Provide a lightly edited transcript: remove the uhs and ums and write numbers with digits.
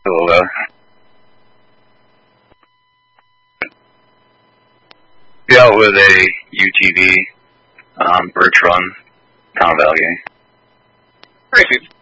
Hello. Be out with a UTV, Birch Run, Town Valley. Great, dude.